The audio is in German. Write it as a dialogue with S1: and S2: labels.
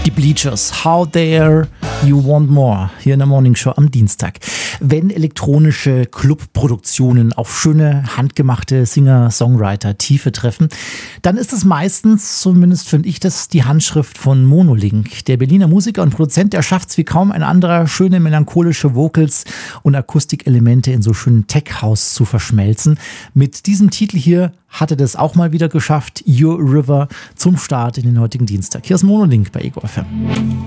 S1: Die Bleachers, How Dare You Want More, hier in der Morning Show am Dienstag. Wenn elektronische Clubproduktionen auf schöne, handgemachte Singer-Songwriter Tiefe treffen, dann ist es meistens, zumindest finde ich das, die Handschrift von Monolink. Der Berliner Musiker und Produzent, der schafft es wie kaum ein anderer, schöne melancholische Vocals und Akustikelemente in so schönen Tech-House zu verschmelzen. Mit diesem Titel hier hat er das auch mal wieder geschafft, Your River, zum Start in den heutigen Dienstag. Hier ist Monolink bei Ego FM.